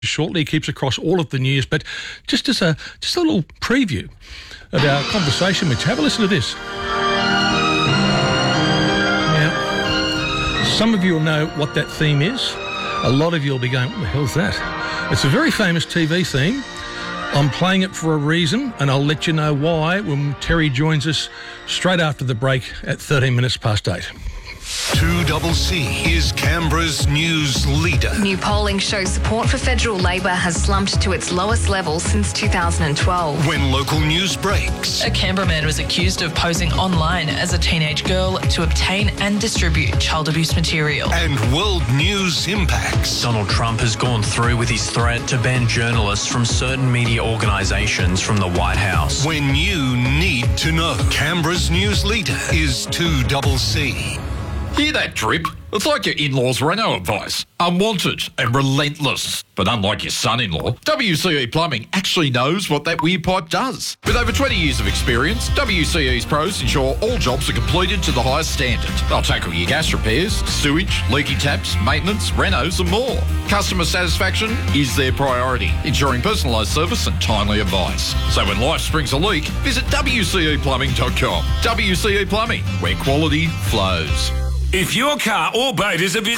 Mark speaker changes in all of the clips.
Speaker 1: shortly. He keeps across all of the news, but just a little preview of our conversation, Mitch. Have a listen to this. Now, some of you will know what that theme is. A lot of you will be going, what the hell's that? It's a very famous TV theme. I'm playing it for a reason, and I'll let you know why when Terry joins us straight after the break at 13 minutes past 8.
Speaker 2: 2CC is Canberra's news leader.
Speaker 3: New polling shows support for federal Labor has slumped to its lowest level since 2012.
Speaker 2: When local news breaks.
Speaker 4: A Canberra man was accused of posing online as a teenage girl to obtain and distribute child abuse material.
Speaker 2: And world news impacts.
Speaker 5: Donald Trump has gone through with his threat to ban journalists from certain media organisations from the White House.
Speaker 2: When you need to know. Canberra's news leader is 2CC.
Speaker 6: Hear that drip? It's like your in-laws' Renault advice. Unwanted and relentless. But unlike your son-in-law, WCE Plumbing actually knows what that weird pipe does. With over 20 years of experience, WCE's pros ensure all jobs are completed to the highest standard. They'll tackle your gas repairs, sewage, leaky taps, maintenance, renos and more. Customer satisfaction is their priority, ensuring personalised service and timely advice. So when life springs a leak, visit WCEplumbing.com. WCE Plumbing, where quality flows.
Speaker 7: If your car or boat is a bit...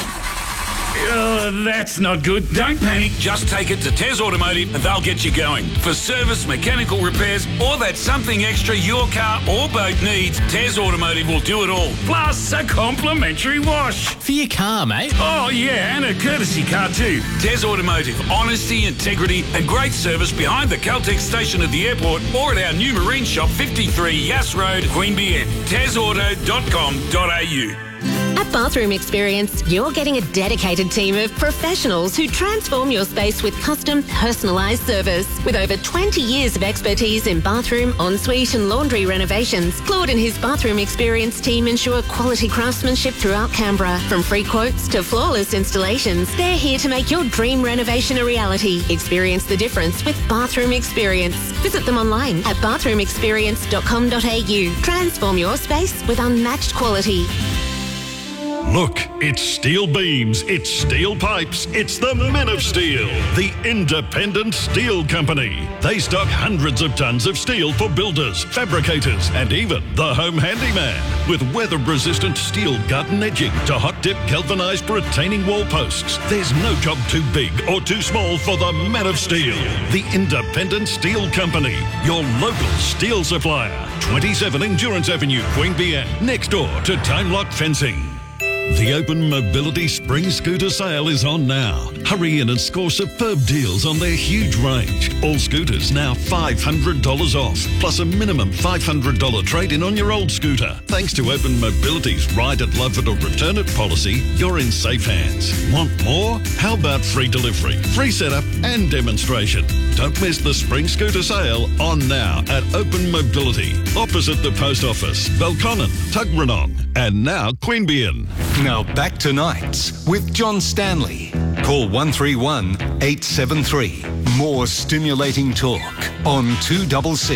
Speaker 7: that's not good. Don't panic. Just take it to Tez Automotive and they'll get you going. For service, mechanical repairs, or that something extra your car or boat needs, Tez Automotive will do it all. Plus a complimentary wash.
Speaker 8: For your car, mate.
Speaker 7: Oh, yeah, and a courtesy car too. Tez Automotive. Honesty, integrity and great service behind the Caltex station at the airport or at our new marine shop, 53 Yass Road, Queanbeyan. tezauto.com.au.
Speaker 9: At Bathroom Experience, you're getting a dedicated team of professionals who transform your space with custom, personalised service. With over 20 years of expertise in bathroom, ensuite and laundry renovations, Claude and his Bathroom Experience team ensure quality craftsmanship throughout Canberra. From free quotes to flawless installations, they're here to make your dream renovation a reality. Experience the difference with Bathroom Experience. Visit them online at bathroomexperience.com.au. Transform your space with unmatched quality.
Speaker 10: Look, it's steel beams, it's steel pipes, it's the Men of Steel, the independent steel company. They stock hundreds of tons of steel for builders, fabricators, and even the home handyman. With weather-resistant steel garden edging to hot-dip galvanised retaining wall posts, there's no job too big or too small for the Men of Steel, the independent steel company. Your local steel supplier. 27 Endurance Avenue, Queanbeyan, next door to Time Lock Fencing. The Open Mobility Spring Scooter Sale is on now. Hurry in and score superb deals on their huge range. All scooters now $500 off, plus a minimum $500 trade-in on your old scooter. Thanks to Open Mobility's Ride it, Love it or Return it policy, you're in safe hands. Want more? How about free delivery, free setup and demonstration? Don't miss the Spring Scooter Sale on now at Open Mobility, opposite the Post Office, Belconnen, Tuggeranong, and now Queanbeyan.
Speaker 2: Now back to Nights with John Stanley. Call 131 873. More stimulating talk on 2CC.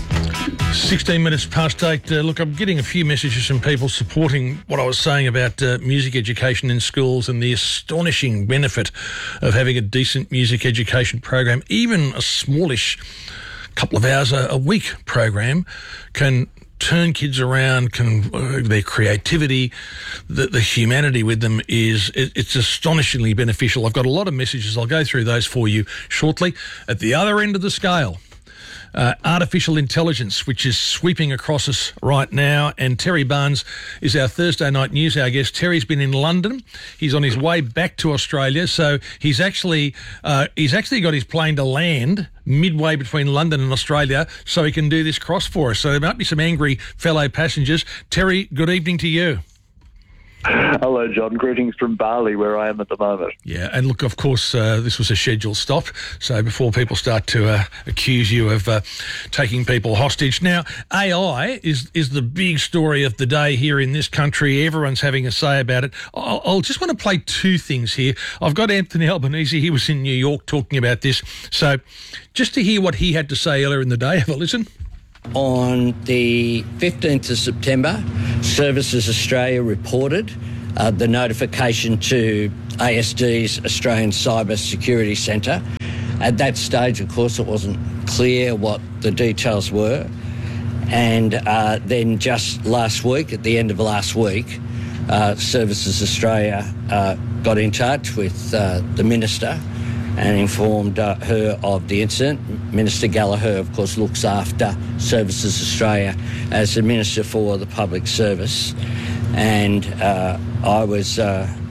Speaker 1: 16 minutes past 8. Look, I'm getting a few messages from people supporting what I was saying about music education in schools and the astonishing benefit of having a decent music education program. Even a smallish couple of hours a week program can turn kids around, their creativity, the humanity with them it's astonishingly beneficial. I've got a lot of messages. I'll go through those for you shortly. At the other end of the scale, artificial intelligence, which is sweeping across us right now. And Terry Barnes is our Thursday night news hour guest. Terry's been in London. He's on his way back to Australia. So he's actually got his plane to land midway between London and Australia so he can do this cross for us. So there might be some angry fellow passengers. Terry, good evening to you.
Speaker 11: Hello, John. Greetings from Bali, where I am at the moment.
Speaker 1: Yeah, and look, of course, this was a scheduled stop, so before people start to accuse you of taking people hostage. Now, AI is the big story of the day here in this country. Everyone's having a say about it. I'll just want to play two things here. I've got Anthony Albanese. He was in New York talking about this. So just to hear what he had to say earlier in the day, have a listen.
Speaker 12: On the 15th of September, Services Australia reported the notification to ASD's Australian Cyber Security Centre. At that stage, of course, it wasn't clear what the details were. And then just last week, at the end of last week, Services Australia got in touch with the Minister and informed her of the incident. Minister Gallagher, of course, looks after Services Australia as the Minister for the Public Service. And I was,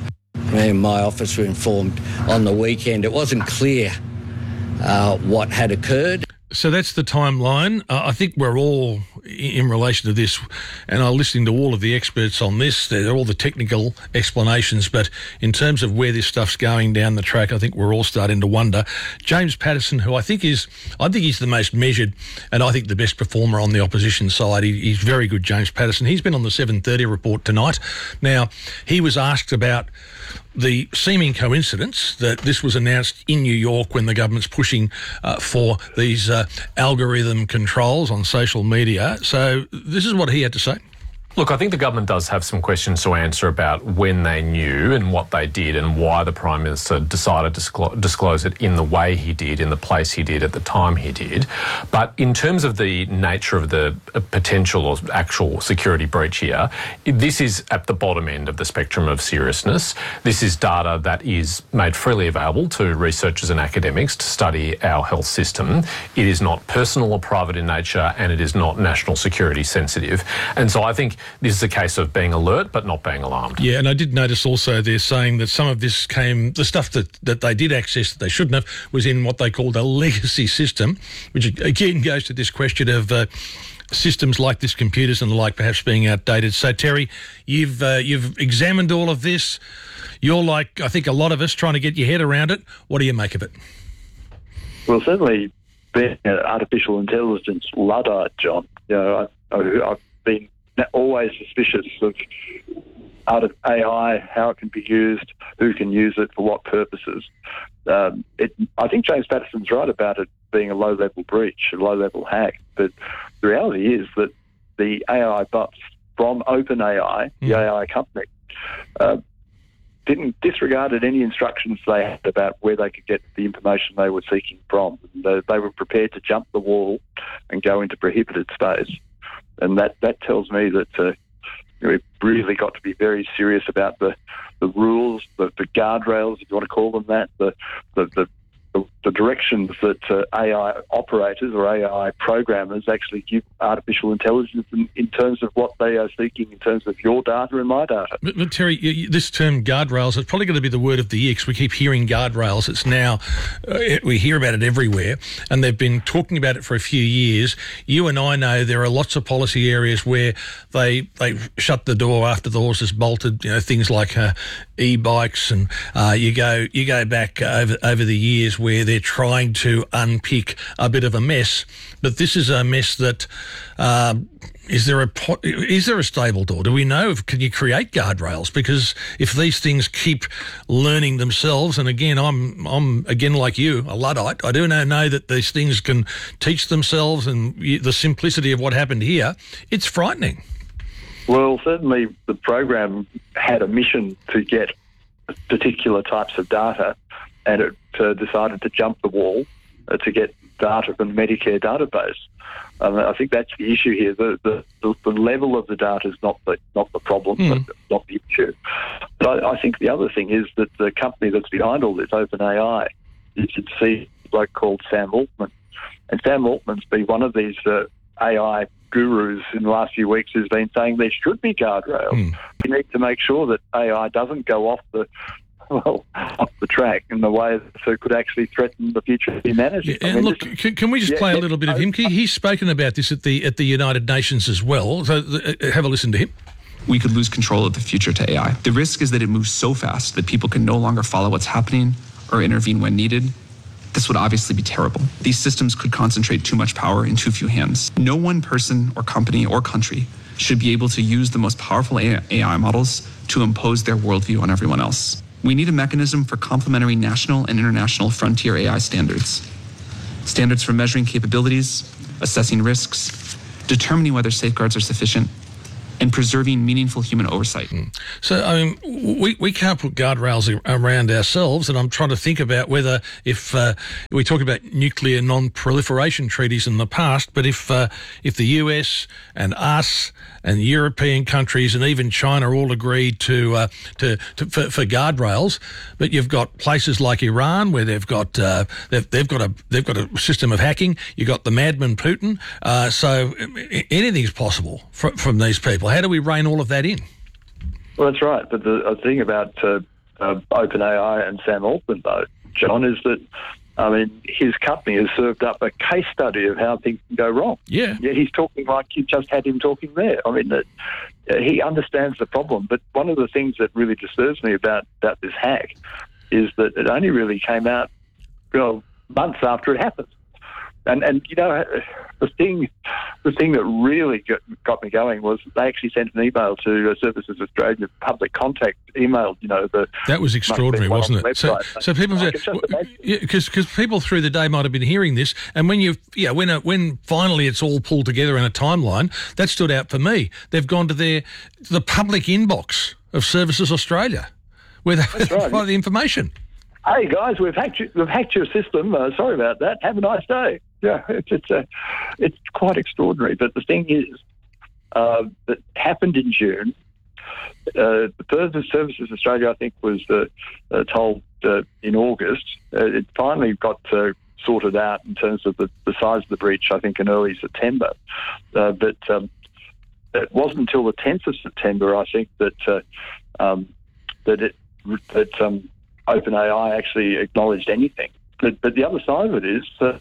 Speaker 12: me and my office were informed on the weekend. It wasn't clear what had occurred.
Speaker 1: So that's the timeline. I think we're all, in relation to this, and I'm listening to all of the experts on this, they're all the technical explanations, but in terms of where this stuff's going down the track, I think we're all starting to wonder. James Patterson, who I think he's the most measured and I think the best performer on the opposition side. He's very good, James Patterson. He's been on the 7:30 report tonight. Now, he was asked about the seeming coincidence that this was announced in New York when the government's pushing for these algorithm controls on social media. So this is what he had to say.
Speaker 8: Look, I think the government does have some questions to answer about when they knew and what they did and why the Prime Minister decided to disclose it in the way he did, in the place he did, at the time he did. But in terms of the nature of the potential or actual security breach here, this is at the bottom end of the spectrum of seriousness. This is data that is made freely available to researchers and academics to study our health system. It is not personal or private in nature, and it is not national security sensitive. And so I think this is a case of being alert but not being alarmed.
Speaker 1: Yeah, and I did notice also they're saying that some of this came, the stuff that they did access that they shouldn't have was in what they called a legacy system, which again goes to this question of systems like this, computers and the like, perhaps being outdated. So, Terry, you've examined all of this. You're like, I think, a lot of us trying to get your head around it. What do you make of it?
Speaker 11: Well, certainly being an artificial intelligence Luddite, John, I've been always suspicious of AI, how it can be used, who can use it, for what purposes. I think James Patterson's right about it being a low-level breach, a low-level hack, but the reality is that the AI bots from OpenAI, the AI company, disregarded any instructions they had about where they could get the information they were seeking from. They were prepared to jump the wall and go into prohibited space. And that tells me that we've really got to be very serious about the rules, the guardrails, if you want to call them that, the directions that AI operators or AI programmers actually give artificial intelligence in terms of what they are seeking in terms of your data and my data.
Speaker 1: But Terry, this term guardrails is probably going to be the word of the year, because we keep hearing guardrails. It's now, we hear about it everywhere, and they've been talking about it for a few years. You and I know there are lots of policy areas where they shut the door after the horse has bolted, things like e-bikes, and you go back over the years where they're trying to unpick a bit of a mess. But this is a mess that is there a stable door? Do we know? Can you create guardrails? Because if these things keep learning themselves, and again, I'm again like you, a Luddite, I do know that these things can teach themselves, and the simplicity of what happened here, it's frightening.
Speaker 11: Well, certainly the program had a mission to get particular types of data, and it decided to jump the wall to get data from the Medicare database. I think that's the issue here. The level of the data is not the problem, but not the issue. But I think the other thing is that the company that's behind all this, OpenAI, you should see a bloke called Sam Altman. And Sam Altman's been one of these AI gurus in the last few weeks who's been saying there should be guardrails. We need to make sure that AI doesn't go off the track in the way that it could actually threaten the future of humanity.
Speaker 1: Yeah, and look, can we just play a little bit of him? He's spoken about this at the United Nations as well. So have a listen to him.
Speaker 13: We could lose control of the future to AI. The risk is that it moves so fast that people can no longer follow what's happening or intervene when needed. This would obviously be terrible. These systems could concentrate too much power in too few hands. No one person or company or country should be able to use the most powerful AI models to impose their worldview on everyone else. We need a mechanism for complementary national and international frontier AI standards. Standards for measuring capabilities, assessing risks, determining whether safeguards are sufficient, and preserving meaningful human oversight.
Speaker 1: So, I mean, we can't put guardrails around ourselves, and I'm trying to think about whether if we talk about nuclear non-proliferation treaties in the past, but if the US and us and European countries and even China all agreed for guardrails, but you've got places like Iran where they've got a system of hacking. You've got the madman Putin. So anything's possible from these people. How do we rein all of that in?
Speaker 11: Well, that's right. But the thing about OpenAI and Sam Altman, though, John, is that, I mean, his company has served up a case study of how things can go wrong.
Speaker 1: Yeah.
Speaker 11: Yet he's talking like you just had him talking there. I mean, he understands the problem. But one of the things that really disturbs me about this hack is that it only really came out, months after it happened. And you know, the thing that really got me going was they actually sent an email to Services Australia, public contact email. You know,
Speaker 1: that was extraordinary, wasn't it? So people, because people through the day might have been hearing this, and when finally it's all pulled together in a timeline, that stood out for me. They've gone to the public inbox of Services Australia, where they provide the information.
Speaker 11: Hey guys, we've hacked your system. Sorry about that. Have a nice day. Yeah, it's quite extraordinary. But the thing is, that happened in June. The Services Australia, I think, was told in August. It finally got sorted out in terms of the size of the breach, I think, in early September. But it wasn't until the 10th of September, I think, that OpenAI actually acknowledged anything. But the other side of it is that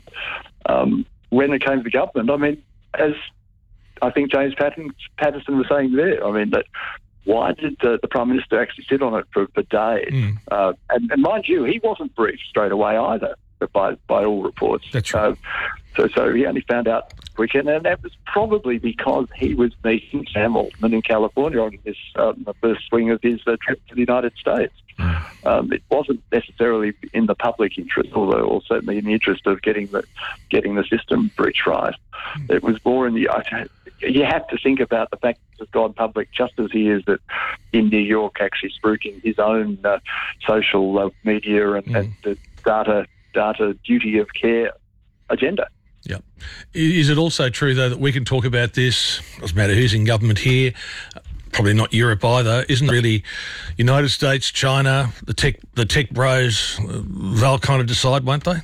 Speaker 11: when it came to the government, I mean, as I think James Patterson was saying there, I mean, that why did the Prime Minister actually sit on it for days? And mind you, he wasn't briefed straight away either by all reports.
Speaker 1: That's right.
Speaker 11: So he only found out weekend, and that was probably because he was meeting Sam Altman in California on his the first swing of his trip to the United States. It wasn't necessarily in the public interest, or certainly in the interest of getting the system breach right. It was more in the. You have to think about the fact that it's gone public just as he is that in New York actually spruiking his own social media and the data duty of care agenda.
Speaker 1: Yeah. Is it also true, though, that we can talk about this, doesn't matter who's in government here, probably not Europe either, isn't really United States, China, the tech bros, they'll kind of decide, won't they?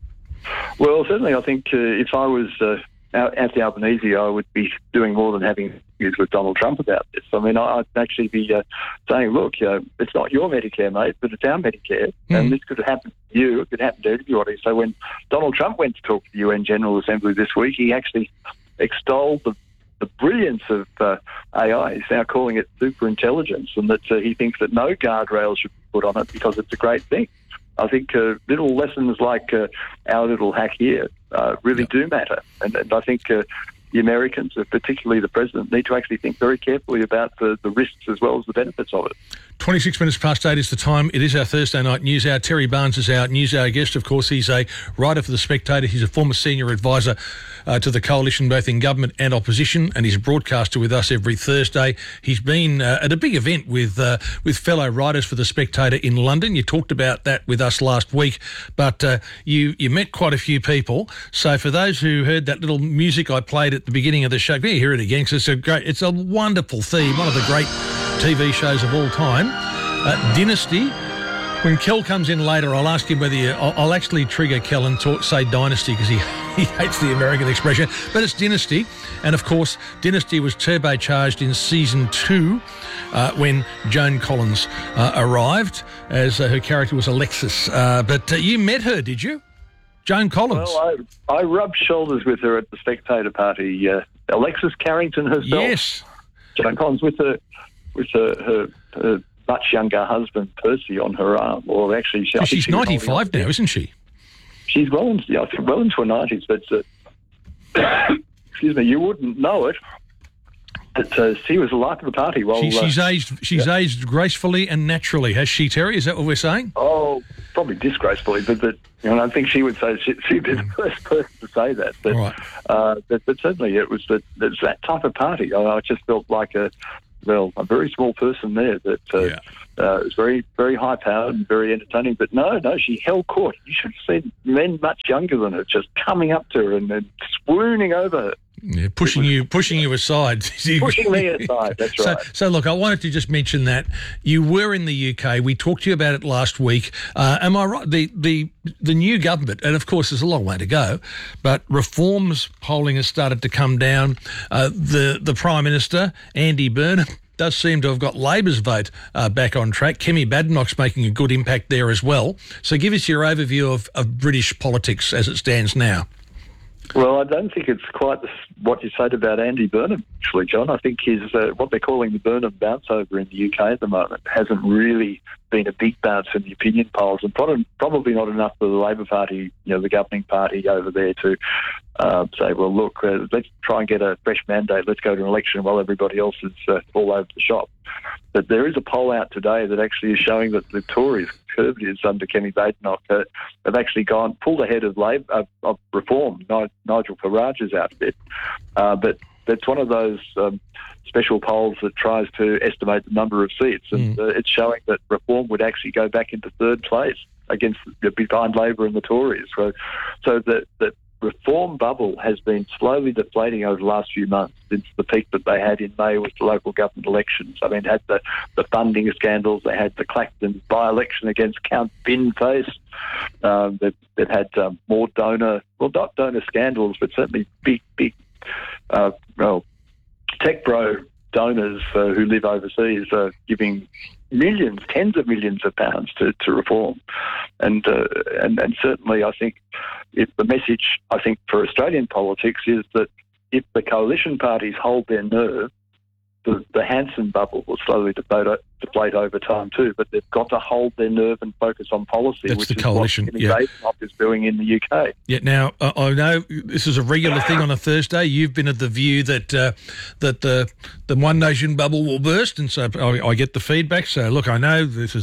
Speaker 11: Well, certainly I think if I was Anthony Albanese, I would be doing more than having interviews with Donald Trump about this. I mean, I'd actually be saying, look, it's not your Medicare, mate, but it's our Medicare, and this could happen to you, it could happen to everybody. So when Donald Trump went to talk to the UN General Assembly this week, he actually extolled the brilliance of AI. He's now calling it super intelligence, and that he thinks that no guardrails should be put on it because it's a great thing. I think little lessons like our little hack here really do matter. And I think the Americans, particularly the president, need to actually think very carefully about the risks as well as the benefits of it.
Speaker 1: 26 minutes past 8 is the time. It is our Thursday night news hour. Terry Barnes is our news hour guest. Of course, he's a writer for The Spectator. He's a former senior advisor to the coalition, both in government and opposition, and he's a broadcaster with us every Thursday. He's been at a big event with fellow writers for The Spectator in London. You talked about that with us last week, but you met quite a few people. So for those who heard that little music I played at the beginning of the show, you hear it again because it's a wonderful theme, one of the great TV shows of all time. Dynasty. When Kel comes in later, I'll ask him whether I'll actually trigger Kel and say Dynasty because he hates the American expression, but it's Dynasty. And of course, Dynasty was turbocharged in season 2 when Joan Collins arrived, as her character was Alexis. But you met her, did you? Joan Collins.
Speaker 11: Well, I rubbed shoulders with her at the Spectator party. Alexis Carrington herself.
Speaker 1: Yes.
Speaker 11: Joan Collins with her much younger husband Percy on her arm. Or actually,
Speaker 1: she's 95 now, isn't she?
Speaker 11: She's well into her 90s, but excuse me, you wouldn't know it But she was the life of the party. While
Speaker 1: she's aged gracefully and naturally, has she, Terry? Is that what we're saying?
Speaker 11: Oh, probably disgracefully, but I think she would say she'd be the first person to say that. But,
Speaker 1: right.
Speaker 11: But certainly it was that type of party. I just felt like a very small person there that was very, very high powered and very entertaining. But no, she held court. You should have seen men much younger than her just coming up to her and then swooning over her.
Speaker 1: Yeah, pushing you aside.
Speaker 11: Pushing me aside, that's right.
Speaker 1: So look, I wanted to just mention that you were in the UK. We talked to you about it last week. Am I right? The new government, and of course there's a long way to go, but Reform's polling has started to come down. The Prime Minister, Andy Burnham, does seem to have got Labor's vote back on track. Kemi Badenoch's making a good impact there as well. So give us your overview of British politics as it stands now.
Speaker 11: Well, I don't think it's quite what you said about Andy Burnham, actually, John. I think his what they're calling the Burnham bounce over in the UK at the moment hasn't really been a big bounce in the opinion polls, and probably not enough for the Labor Party, the governing party over there, to say, well, look, let's try and get a fresh mandate. Let's go to an election while everybody else is all over the shop. But there is a poll out today that actually is showing that the Tories, Conservatives under Kemi Badenoch, have actually pulled ahead of Reform, Nigel Farage's outfit. But that's one of those special polls that tries to estimate the number of seats, and it's showing that Reform would actually go back into third place behind Labor and the Tories. So the Reform bubble has been slowly deflating over the last few months since the peak that they had in May with the local government elections. I mean, had the funding scandals, they had the Clacton by-election against Count Binface. They've had more not donor scandals, but certainly big tech bro donors who live overseas giving millions, tens of millions of pounds to Reform. And certainly I think if the message, I think, for Australian politics is that if the coalition parties hold their nerve, the Hanson bubble will slowly deflate over time too, but they've got to hold their nerve and focus on policy,
Speaker 1: That's
Speaker 11: which
Speaker 1: the
Speaker 11: is
Speaker 1: coalition,
Speaker 11: what Kemi Badenoch is doing in the UK.
Speaker 1: Yeah, now, I know this is a regular thing on a Thursday. You've been of the view that the One Nation bubble will burst, and so I get the feedback. So, look, I know there's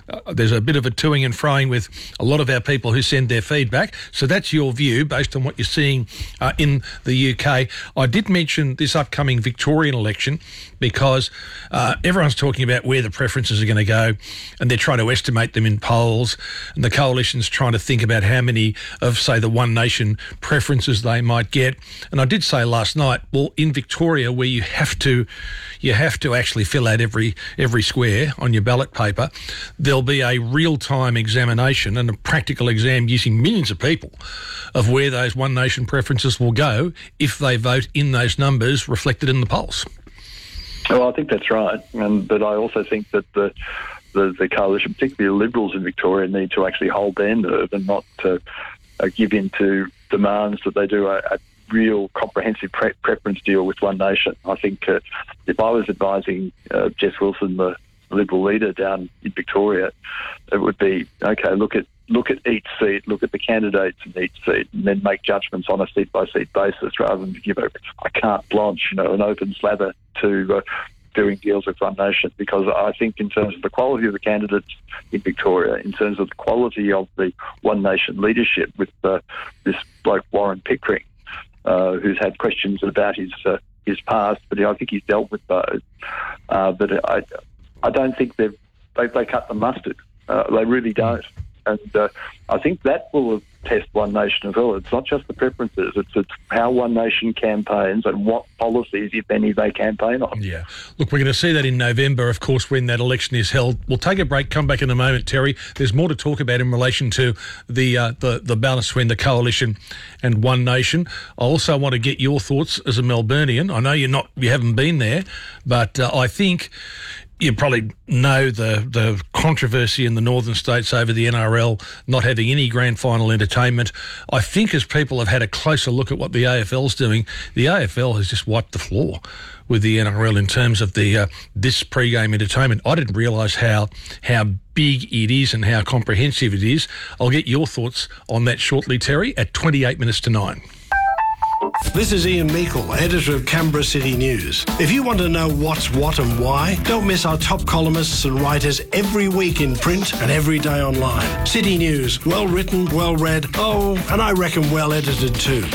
Speaker 1: a bit of a toing and froing with a lot of our people who send their feedback. So that's your view based on what you're seeing in the UK. I did mention this upcoming Victorian election because everyone's talking about where the preferences are going to go, and they're trying to estimate them in polls, and the coalition's trying to think about how many of, say, the One Nation preferences they might get. And I did say last night, well, in Victoria, where you have to actually fill out every square on your ballot paper, there'll be a real-time examination and a practical exam using millions of people of where those One Nation preferences will go if they vote in those numbers reflected in the polls.
Speaker 11: Well, I think that's right, but I also think that the coalition, particularly the Liberals in Victoria, need to actually hold their nerve and not give in to demands that they do a real comprehensive preference deal with One Nation. I think if I was advising Jess Wilson, the Liberal leader down in Victoria, it would be, okay, look at each seat, look at the candidates in each seat, and then make judgments on a seat-by-seat basis rather than give a carte blanche, an open slather to doing deals with One Nation. Because I think in terms of the quality of the candidates in Victoria, in terms of the quality of the One Nation leadership with this bloke Warren Pickering, who's had questions about his past, but I think he's dealt with those. But I don't think they cut the mustard. They really don't. And I think that will test One Nation as well. It's not just the preferences, it's how One Nation campaigns and what policies, if any, they campaign on.
Speaker 1: Yeah. Look, we're going to see that in November, of course, when that election is held. We'll take a break, come back in a moment, Terry. There's more to talk about in relation to the balance between the coalition and One Nation. I also want to get your thoughts as a Melburnian. I know you haven't been there, but I think you probably know the controversy in the northern states over the NRL not having any grand final entertainment. I think as people have had a closer look at what the AFL's doing, the AFL has just wiped the floor with the NRL in terms of this pre-game entertainment. I didn't realise how big it is and how comprehensive it is. I'll get your thoughts on that shortly, Terry, at 28 minutes to 9.
Speaker 14: This is Ian Meikle, editor of Canberra City News. If you want to know what's what and why, don't miss our top columnists and writers every week in print and every day online. City News, well written, well read, and I reckon well edited too.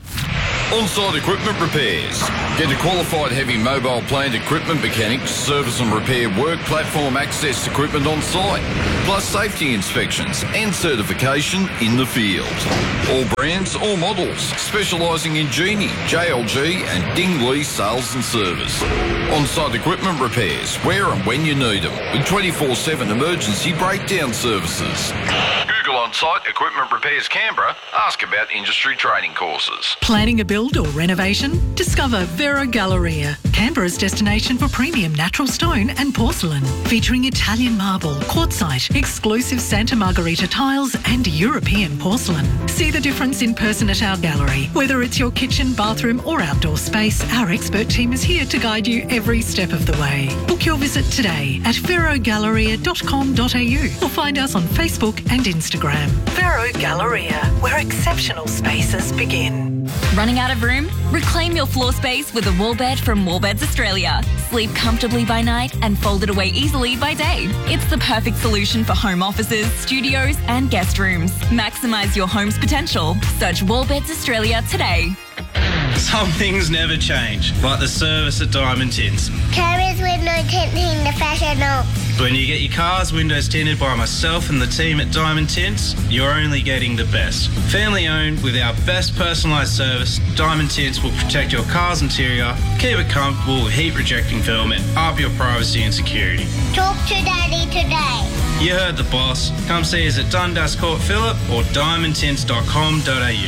Speaker 6: On-site equipment repairs. Get a qualified heavy mobile plant equipment mechanic to service and repair work platform access equipment on site, plus safety inspections and certification in the field. All brands, all models, specialising in Genie, JLG and Dingley sales and service. On-site equipment repairs, where and when you need them, with 24/7 emergency breakdown services. Google On-Site Equipment Repairs Canberra. Ask about industry training courses.
Speaker 15: Planning a build or renovation? Discover Vero Galleria, Canberra's destination for premium natural stone and porcelain, featuring Italian marble, quartzite, exclusive Santa Margherita tiles and European porcelain. See the difference in person at our gallery. Whether it's your kitchen, bathroom or outdoor space, our expert team is here to guide you every step of the way. Book your visit today at verogalleria.com.au or find us on Facebook and Instagram. Vero Galleria, where exceptional spaces begin.
Speaker 16: Running out of room? Reclaim your floor space with a wall bed from Wallbeds Australia. Sleep comfortably by night and fold it away easily by day. It's the perfect solution for home offices, studios and guest rooms. Maximise your home's potential. Search Wallbeds Australia today.
Speaker 17: Some things never change, like the service at Diamond Tints.
Speaker 18: Carriers window tinting the professional.
Speaker 17: When you get your car's windows tinted by myself and the team at Diamond Tints, you're only getting the best. Family owned with our best personalised service, Diamond Tints will protect your car's interior, keep it comfortable with heat rejecting film and up your privacy and security.
Speaker 18: Talk to Daddy today.
Speaker 17: You heard the boss. Come see us at Dundas Court Phillip or diamondtints.com.au.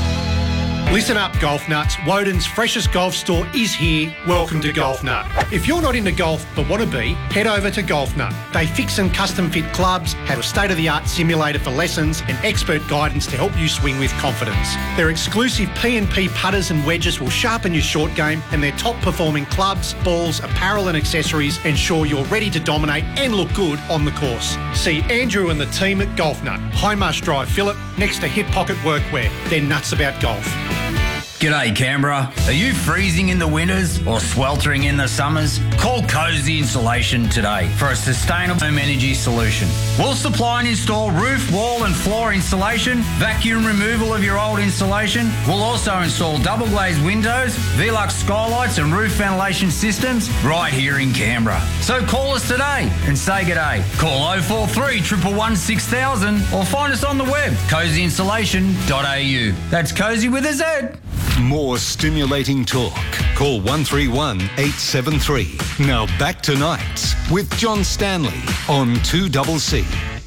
Speaker 19: Listen up, golf nuts. Woden's freshest golf store is here. Welcome to Golf Nut. If you're not into golf but want to be, head over to Golf Nut. They fix and custom fit clubs, have a state-of-the-art simulator for lessons and expert guidance to help you swing with confidence. Their exclusive P&P putters and wedges will sharpen your short game, and their top-performing clubs, balls, apparel and accessories ensure you're ready to dominate and look good on the course. See Andrew and the team at Golf Nut, Highmarsh Drive, Phillip, next to Hip Pocket Workwear. They're nuts about golf.
Speaker 20: G'day Canberra. Are you freezing in the winters or sweltering in the summers? Call Cozy Insulation today for a sustainable home energy solution. We'll supply and install roof, wall and floor insulation, vacuum removal of your old insulation. We'll also install double glazed windows, Velux skylights and roof ventilation systems right here in Canberra. So call us today and say g'day. Call 043 111 6000 or find us on the web, cozyinsulation.au. That's Cozy with a Z.
Speaker 2: More stimulating talk. Call 131 873. Now back to Nights with John Stanley on 2CC.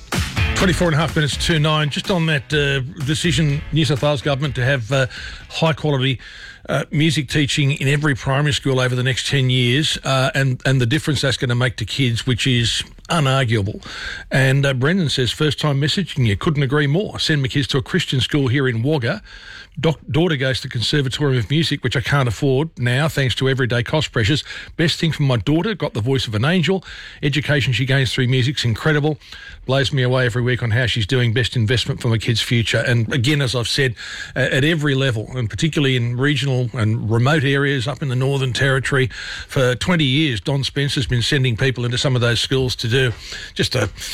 Speaker 1: 24 and a half minutes to 9. Just on that decision, New South Wales government to have high quality music teaching in every primary school over the next 10 years and the difference that's going to make to kids, which is unarguable. And Brendan says, first time messaging you, couldn't agree more. Send my kids to a Christian school here in Wagga. Daughter goes to Conservatorium of Music, which I can't afford now thanks to everyday cost pressures. Best thing for my daughter, got the voice of an angel. Education she gains through music's incredible. Blows me away every week on how she's doing. Best investment for my kids' future. And again, as I've said, at every level, and particularly in regional and remote areas up in the Northern Territory, for 20 years, Don Spencer's been sending people into some of those schools to do just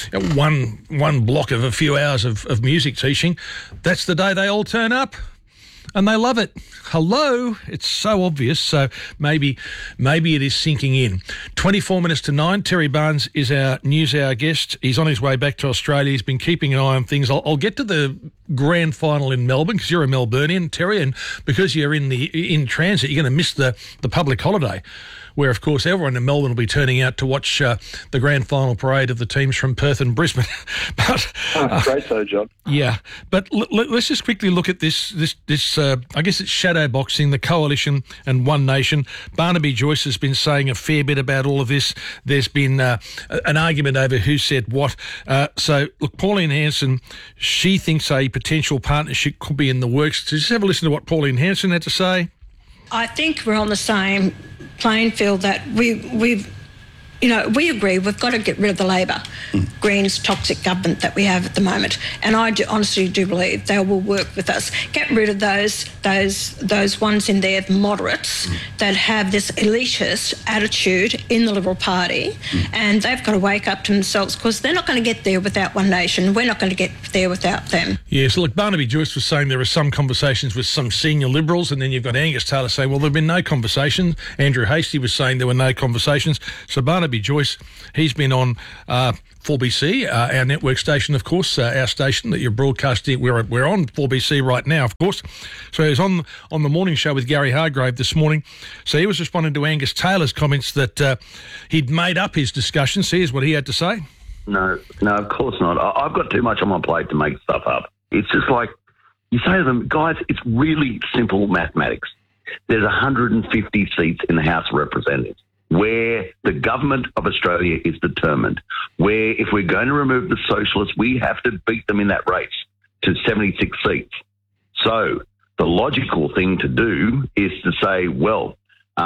Speaker 1: one block of a few hours of music teaching. That's the day they all turn up. And they love it. Hello. It's so obvious. So maybe it is sinking in. 24 minutes to 9. Terry Barnes is our News Hour guest. He's on his way back to Australia. He's been keeping an eye on things. I'll get to the grand final in Melbourne because you're a Melburnian, Terry, and because you're in transit, you're going to miss the public holiday, where, of course, everyone in Melbourne will be turning out to watch the grand final parade of the teams from Perth and Brisbane. But
Speaker 11: great so, John.
Speaker 1: Yeah, but let's just quickly look at this. I guess it's shadow boxing, the Coalition and One Nation. Barnaby Joyce has been saying a fair bit about all of this. There's been an argument over who said what. So, look, Pauline Hanson, she thinks a potential partnership could be in the works. So just have a listen to what Pauline Hanson had to say.
Speaker 21: I think we're on the same playing field, that we've we agree we've got to get rid of the Labor, Greens toxic government that we have at the moment. And I honestly do believe they will work with us. Get rid of those ones in there, the moderates, that have this elitist attitude in the Liberal Party, and they've got to wake up to themselves, because they're not going to get there without One Nation. We're not going to get there without them.
Speaker 1: Yeah, so look, Barnaby Joyce was saying there are some conversations with some senior Liberals, and then you've got Angus Taylor saying, well, there have been no conversations. Andrew Hastie was saying there were no conversations. So Barnaby Joyce, he's been on 4BC, our network station, of course, our station that you're broadcasting. We're on 4BC right now, of course. So he was on the morning show with Gary Hargrave this morning. So he was responding to Angus Taylor's comments that he'd made up his discussion. So here's what he had to say.
Speaker 22: No, of course not. I've got too much on my plate to make stuff up. It's just like, you say to them, guys, it's really simple mathematics. There's 150 seats in the House of Representatives, where the government of Australia is determined, where if we're going to remove the socialists, we have to beat them in that race to 76 seats. So the logical thing to do is to say, well,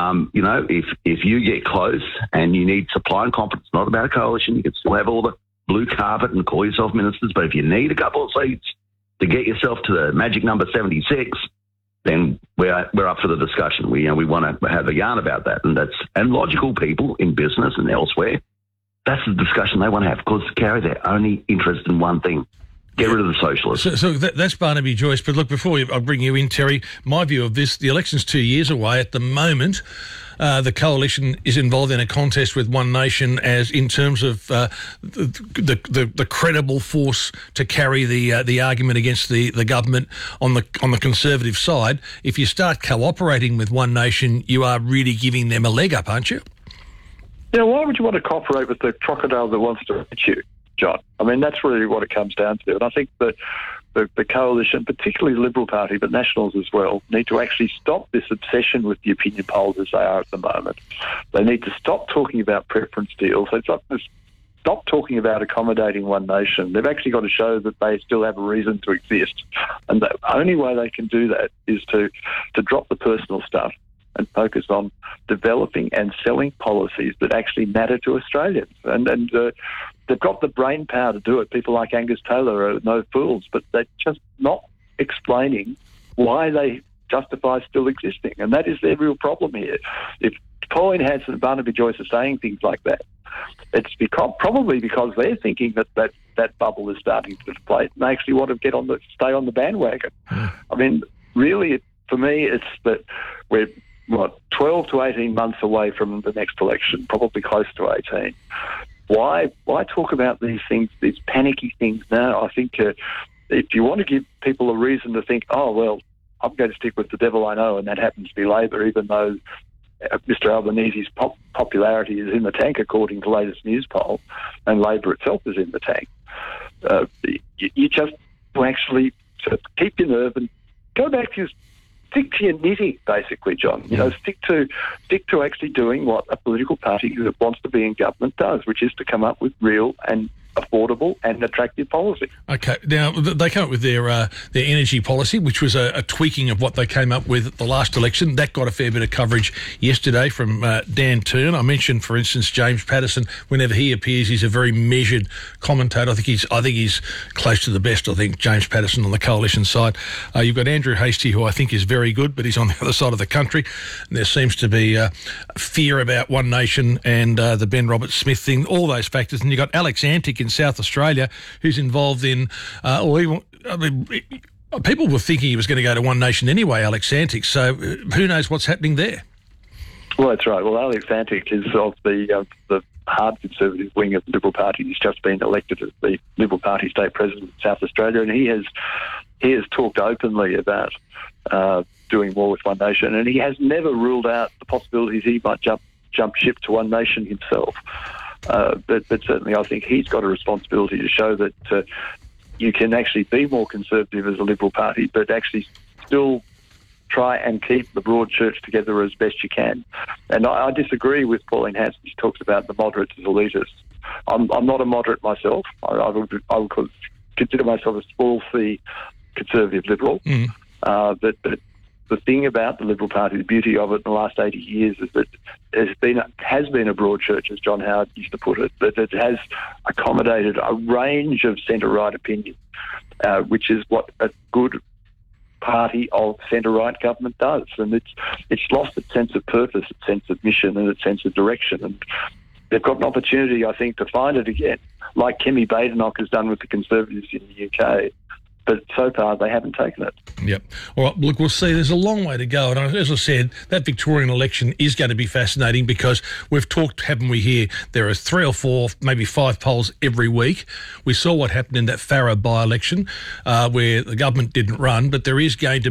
Speaker 22: if you get close and you need supply and confidence, not about a coalition, you can still have all the blue carpet and call yourself ministers, but if you need a couple of seats to get yourself to the magic number 76, then we're up for the discussion. We want to have a yarn about that, and logical people in business and elsewhere, that's the discussion they want to have, because, Carrie, they're only interested in one thing: get rid of the socialists.
Speaker 1: So that's Barnaby Joyce. But look, before I bring you in, Terry, my view of this: the election's 2 years away at the moment. The coalition is involved in a contest with One Nation, as in terms of the credible force to carry the argument against the government on the Conservative side. If you start cooperating with One Nation, you are really giving them a leg up, aren't you?
Speaker 11: Yeah, why would you want to cooperate with the crocodile that wants to eat you, John? I mean, that's really what it comes down to. And I think that the coalition, particularly the Liberal Party, but Nationals as well, need to actually stop this obsession with the opinion polls as they are at the moment. They need to stop talking about preference deals. They stop talking about accommodating One Nation. They've actually got to show that they still have a reason to exist. And the only way they can do that is to drop the personal stuff and focus on developing and selling policies that actually matter to Australians. And they've got the brain power to do it. People like Angus Taylor are no fools, but they're just not explaining why they justify still existing. And that is their real problem here. If Pauline Hanson and Barnaby Joyce are saying things like that, it's probably because they're thinking that bubble is starting to deflate, and they actually want to stay on the bandwagon. I mean, really, for me, it's that we're 12 to 18 months away from the next election, probably close to 18. Why talk about these things, these panicky things now? I think if you want to give people a reason to think, oh, well, I'm going to stick with the devil I know, and that happens to be Labor, even though Mr Albanese's popularity is in the tank, according to the latest news poll, and Labor itself is in the tank. You just actually sort of keep your nerve and go back to stick to your knitting, basically, John. Stick to actually doing what a political party that wants to be in government does, which is to come up with real and affordable and attractive policy. Okay, now they came up with their energy policy, which was a tweaking of what they came up with at the last election. That got a fair bit of coverage yesterday from Dan Turn. I mentioned, for instance, James Patterson. Whenever he appears, he's a very measured commentator. I think he's close to the best. I think James Patterson on the coalition side. You've got Andrew Hastie, who I think is very good, but he's on the other side of the country. And there seems to be fear about One Nation and the Ben Roberts-Smith thing, all those factors. And you've got Alex Antic in South Australia, who's involved in people were thinking he was going to go to One Nation anyway, Alex Antic, so who knows what's happening there. Well, that's right. Well, Alex Antic is of the hard Conservative wing of the Liberal Party. He's just been elected as the Liberal Party state president of South Australia, and he has talked openly about doing more with One Nation, and he has never ruled out the possibilities he might jump ship to One Nation himself. But certainly I think he's got a responsibility to show that you can actually be more conservative as a Liberal Party, but actually still try and keep the broad church together as best you can. And I disagree with Pauline Hanson. She talks about the moderates as elitists. I'm not a moderate myself. I would consider myself a small C conservative Liberal. But the thing about the Liberal Party, the beauty of it in the last 80 years is that it has been a broad church, as John Howard used to put it, but it has accommodated a range of centre-right opinions, which is what a good party of centre-right government does. And it's lost its sense of purpose, its sense of mission and its sense of direction. And they've got an opportunity, I think, to find it again, like Kemi Badenoch has done with the Conservatives in the UK. But so far, they haven't taken it.
Speaker 1: Yep. All right, look, we'll see. There's a long way to go. And as I said, that Victorian election is going to be fascinating because we've talked, haven't we, here? There are 3 or 4, maybe 5 polls every week. We saw what happened in that Farrer by-election where the government didn't run, but there is going to